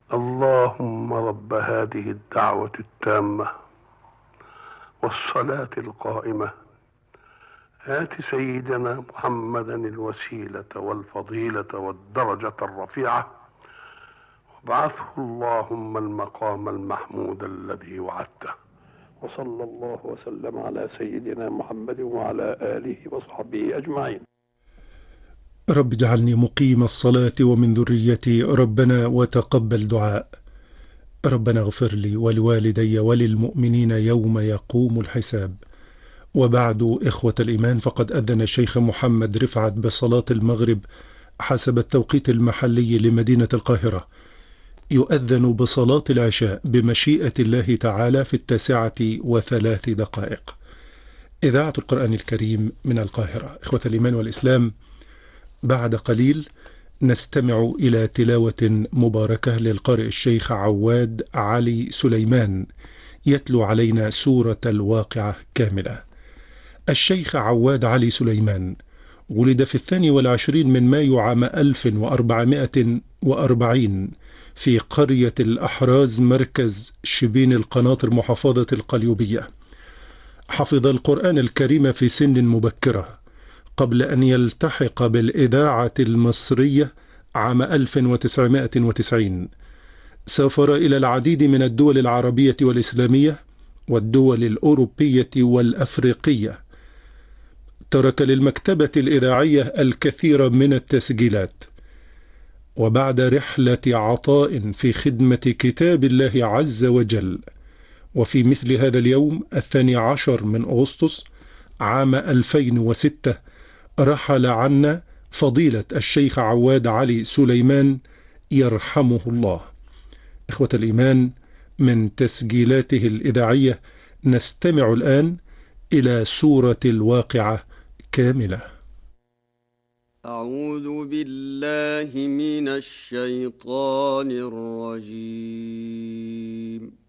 اللهم رب هذه الدعوة التامة والصلاة القائمة، آت سيدنا محمدا الوسيلة والفضيلة والدرجة الرفيعة، وابعثه اللهم المقام المحمود الذي وعدته. وصلى الله وسلم على سيدنا محمد وعلى آله وصحبه أجمعين. رب اجعلني مقيم الصلاة ومن ذريتي ربنا وتقبل دعاء. ربنا اغفر لي ولوالدي وللمؤمنين يوم يقوم الحساب. وبعد، إخوة الإيمان، فقد أذن الشيخ محمد رفعت بصلاة المغرب حسب التوقيت المحلي لمدينة القاهرة. يؤذن بصلاة العشاء بمشيئة الله تعالى في 9:03. إذاعة القرآن الكريم من القاهرة. إخوة الإيمان والإسلام، بعد قليل نستمع إلى تلاوة مباركة للقارئ الشيخ عواد علي سليمان يتلو علينا سورة الواقعة كاملة. الشيخ عواد علي سليمان ولد في 22 من مايو عام 1440 في قرية الأحراز مركز شبين القناطر محافظة القليوبية. حفظ القرآن الكريم في سن مبكرة قبل أن يلتحق بالإذاعة المصرية عام 1990. سافر إلى العديد من الدول العربية والإسلامية والدول الأوروبية والأفريقية. ترك للمكتبة الإذاعية الكثير من التسجيلات. وبعد رحلة عطاء في خدمة كتاب الله عز وجل، وفي مثل هذا اليوم 12 من أغسطس عام 2006 رحل عنا فضيلة الشيخ عواد علي سليمان يرحمه الله. إخوة الإيمان، من تسجيلاته الإذاعية نستمع الآن إلى سورة الواقعة كاملة. أعوذ بالله من الشيطان الرجيم.